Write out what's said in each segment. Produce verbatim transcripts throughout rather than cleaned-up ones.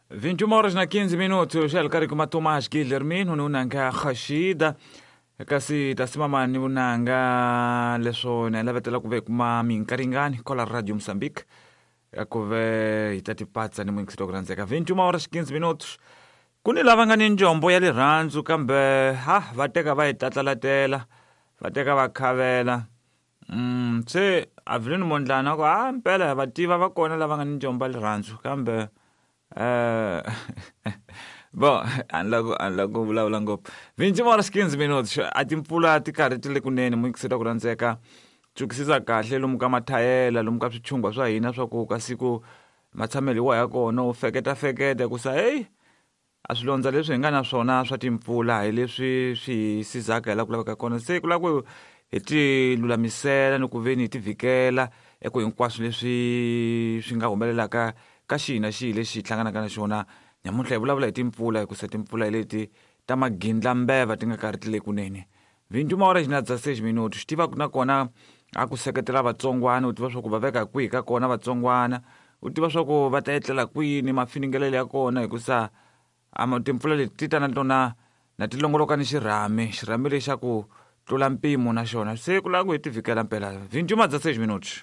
vinte e uma horas na quinze minutos, já ele com Tomás Guilhermino, nunanga Khashida, kasi tasimama ni unanga leso na lavetela kuve kuma minkaringani kola Radio Moçambique, kuve itatipatsa ni mwingi sitogranzeka vinte e uma horas quinze minutos. Kuni lavanga ni njombo ya liranzu kambe ha vateka va itatlalatela, vateka va khavela. Mm, se avrini mondlana ko ah mpela vativa va kona lavanga ni njombo ya liranzu kambe eh bon anlago anlago vulavula ngopfu vinte horas quinze minutos a timpfula ti karhi ti le kunene mwingiseta ku rhandzeka tsukisisa kahle lomu ka mathayela lomu ka swichungwa swa hina swa ku ka siku matshameliwa ya kona u feketa feketa ku sa hey a swilondza leswi hi nga na swona swa timpfula hi leswi swi sizaka hi la ku laveka kona se ku la ku hi ti lulamisela ni ku veni hi ti vhikela eku hinkwaswo leswi swi nga humelelaka ka xihi na xihi lexi hi hlanganaka na xona nyamuntlha hi vulavula hi timpfula hikusa timpfula hi leti ta magindla mbeva ti nga karhi ti le kunene vinte uma horas na dezesseis minutos swi tiva ku na kona a ku seketela vatsongwana u tiva swa ku va veka kwihi ka kona vatsongwana u tiva swa ku va ta etlela kwini mafiningelelo ya kona hikusa ama timpfula leti ti ta na tona na ti longoloka ni xirhami xirhami lexa ku tlula mpimo na xona se ku lava ku hi ti vhikela mpela vinte uma dezesseis minutos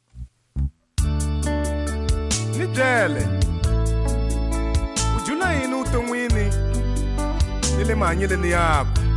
ni byele u jula yini uton'wini ni le mahanyeleni yakho